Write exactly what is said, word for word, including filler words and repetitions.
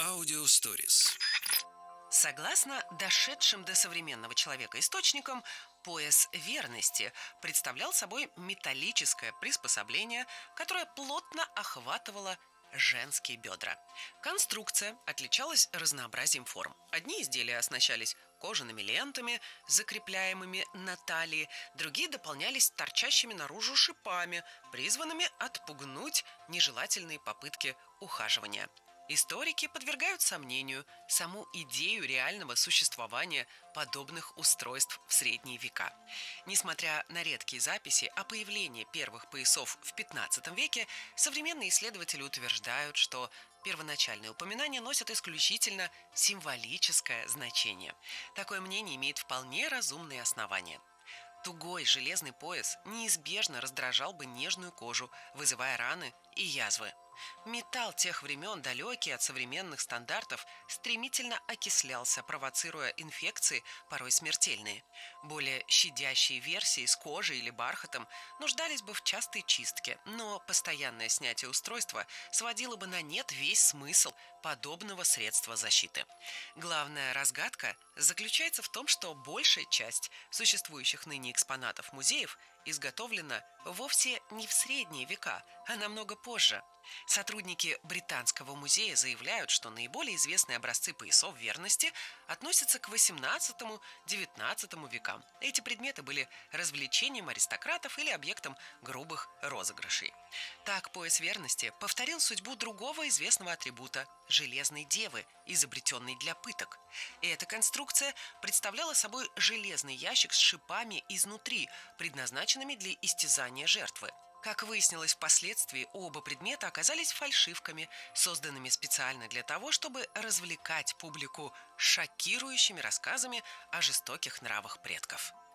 Аудиосторис. Согласно дошедшим до современного человека источникам, пояс верности представлял собой металлическое приспособление, которое плотно охватывало женские бедра. Конструкция отличалась разнообразием форм. Одни изделия оснащались кожаными лентами, закрепляемыми на талии, другие дополнялись торчащими наружу шипами, призванными отпугнуть нежелательные попытки ухаживания. Историки подвергают сомнению саму идею реального существования подобных устройств в средние века. Несмотря на редкие записи о появлении первых поясов в пятнадцатом веке, современные исследователи утверждают, что первоначальные упоминания носят исключительно символическое значение. Такое мнение имеет вполне разумные основания. Тугой железный пояс неизбежно раздражал бы нежную кожу, вызывая раны и язвы. Металл тех времен, далекий от современных стандартов, стремительно окислялся, провоцируя инфекции, порой смертельные. Более щадящие версии с кожей или бархатом нуждались бы в частой чистке, но постоянное снятие устройства сводило бы на нет весь смысл подобного средства защиты. Главная разгадка заключается в том, что большая часть существующих ныне экспонатов музеев изготовлена вовсе не в средние века, а намного позже. Сотрудники Британского музея заявляют, что наиболее известные образцы поясов верности относятся к восемнадцатому-девятнадцатому векам. Эти предметы были развлечением аристократов или объектом грубых розыгрышей. Так, пояс верности повторил судьбу другого известного атрибута – железной девы, изобретенной для пыток. И эта конструкция представляла собой железный ящик с шипами изнутри, предназначенными для истязания жертвы. Как выяснилось впоследствии, оба предмета оказались фальшивками, созданными специально для того, чтобы развлекать публику шокирующими рассказами о жестоких нравах предков.